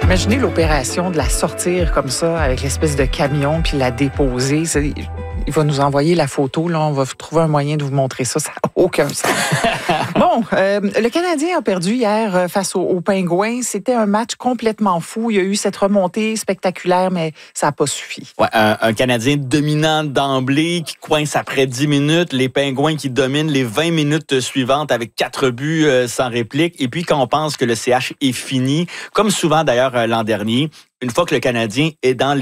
Imaginez l'opération de la sortir comme ça, avec l'espèce de camion, puis la déposer. Il va nous envoyer la photo. Là, on va trouver un moyen de vous montrer ça. Ça n'a aucun sens. Bon, le Canadien a perdu hier face aux Pingouins. C'était un match complètement fou. Il y a eu cette remontée spectaculaire, mais ça n'a pas suffi. Ouais, un Canadien dominant d'emblée qui coince après 10 minutes. Les Pingouins qui dominent les 20 minutes suivantes avec 4 buts sans réplique. Et puis, quand on pense que le CH est fini, comme souvent d'ailleurs l'an dernier, une fois que le Canadien est dans